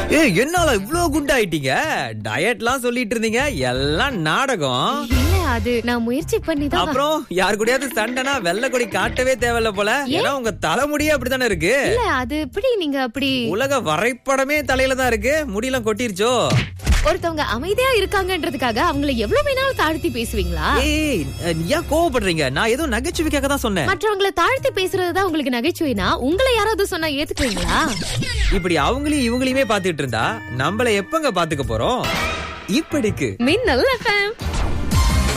என்னால இவ்ளோ குண்டாயிட்டீங்க? டயட்லாம் சொல்லிட்டு இருந்தீங்க, எல்லாம் நாடகம். இல்ல, அது நான் முயற்சி பண்ணிதான். அப்புறம் யாரு கூடயாவது சண்டைனா வெள்ளை கொடி காட்டவே தேவையில்ல போல. ஏன்னா உங்க தலைமுடியே அப்படித்தானே இருக்கு. இல்ல, அது எப்படி நீங்க அப்படி? உலக வரைபடமே தலையில தான் இருக்கு. முடியெல்லாம் கொட்டிருச்சோ? ஒருத்தவங்க அமைதியா இருக்காங்கன்றதுக்காக அவங்கள எவ்வளவு வேணாலும் தாழ்த்தி பேசுவீங்களா? ஏய், ஏன் கோவப்படுறீங்க? நான் ஏதோ நகைச்சுவைக்காக தான் சொன்னேன். மற்றவங்கள தாழ்த்தி பேசுறதுதான் உங்களுக்கு நகைச்சுவைனா உங்களை யாராவது சொன்னா ஏத்துக்குவீங்களா? இப்படி அவங்களையும் இவங்களையுமே பாத்துட்டு இருந்தா நம்மள எப்பங்க பாத்துக்க போறோம்? இப்படிக்கு மின்னல் FM.